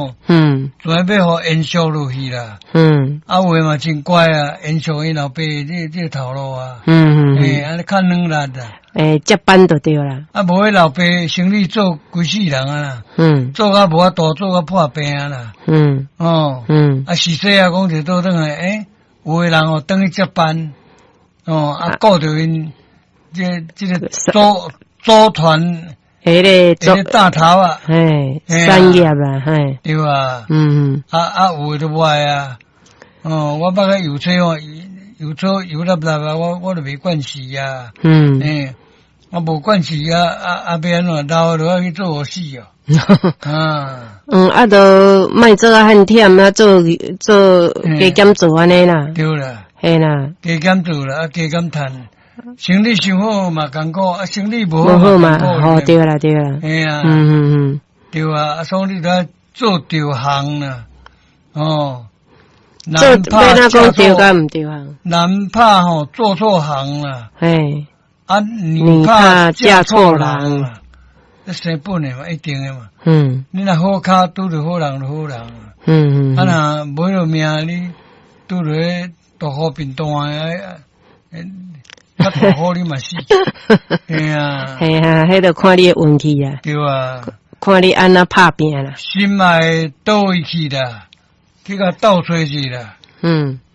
吼，全要互延续落去啦。啊，有诶嘛真乖啊，延续伊老爸这头路啊。安尼较软力啦。 接班就对啦。 啊，无迄老爸生理做规世人啊啦。做甲无法度，做甲破病啊啦。啊，是说啊，讲就倒转来，有诶人哦，等于接班。啊，顾着因这个组团。迄个大头啊， 产业啦， 对啊，有诶都无爱啊，我捌个油车哦，油粒粒啊，我都没关系啊，我无关系啊，要安怎老就要去做我事哦， 都卖做啊很忝啊，做加减做安尼啦， 对啦， 嘿啦， 加减做啦，加减趁。生理想好嘛艰苦，啊生理无好嘛，好对啦对啦， 哎呀，对啊，所以你得做对行啦， 做别那讲对甲唔对啊？ 难怕吼做错行啦，你怕嫁错人啦，这生本的嘛，一定的嘛，你若好卡拄着好人就好人啊，若没了命你拄着大好便当的。较大好你嘛是，嘿啊， 迄个看你的运气啊， 对啊， 看你安怎拍拼啦， 心爱倒位去啦，去甲倒吹去啦，